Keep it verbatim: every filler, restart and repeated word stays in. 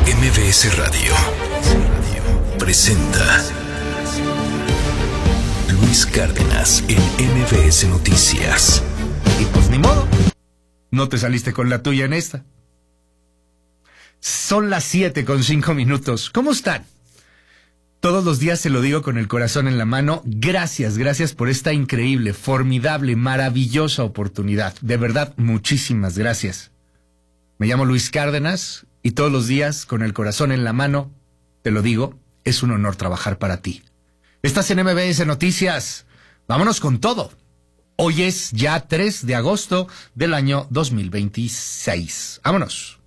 M V S Radio presenta Luis Cárdenas en M V S Noticias. Y pues ni modo, no te saliste con la tuya en esta. Son las siete con cinco minutos. ¿Cómo están? Todos los días se lo digo con el corazón en la mano. Gracias, gracias por esta increíble, formidable, maravillosa oportunidad. De verdad, muchísimas gracias. Me llamo Luis Cárdenas y todos los días, con el corazón en la mano, te lo digo, es un honor trabajar para ti. Estás en M V S Noticias. Vámonos con todo. Hoy es ya tres de agosto del año dos mil veintiséis. Vámonos.